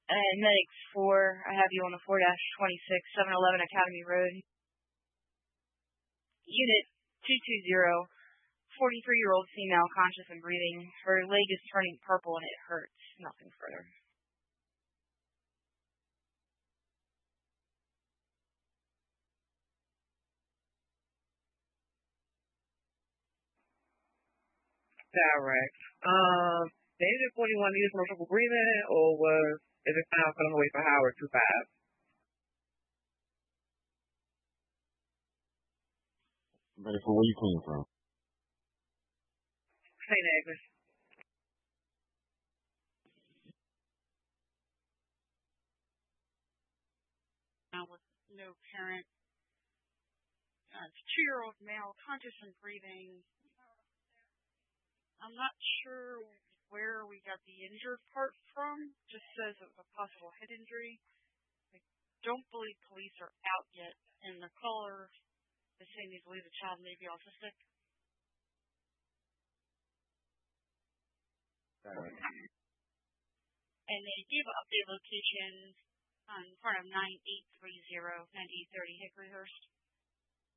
And Medics 4, I have you on the 4-26, 711 Academy Road. Unit 220, 43-year-old female, conscious and breathing. Her leg is turning purple and it hurts. Nothing further. Direct. The Engine 41 needed some trouble breathing, or is it found for the way for Howard 25? Ready for where you came from? St. Agnes. With no parent. It's a 2-year-old male, conscious and breathing. I'm not sure where we got the injured part from. Just says a possible head injury. I don't believe police are out yet, and the caller is saying they believe the child may be autistic. And they gave an update location on part of 9830, 9830 Hickoryhurst.